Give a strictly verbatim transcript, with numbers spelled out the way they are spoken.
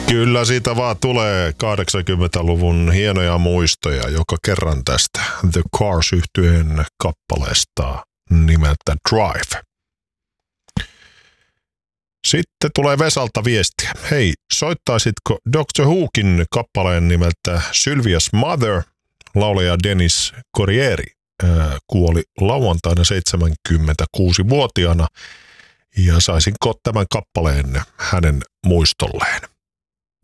Kyllä siitä vaan tulee kahdeksankymmentäluvun hienoja muistoja joka kerran tästä The Cars-yhtyeen kappaleesta nimeltä Drive. Sitten tulee Vesalta viestiä. Hei, soittaisitko Doctor Whokin kappaleen nimeltä Sylvia's Mother? Laulaja Dennis Corrieri ää, kuoli lauantaina seitsemänkymmentäkuusivuotiaana ja saisinko tämän kappaleen hänen muistolleen?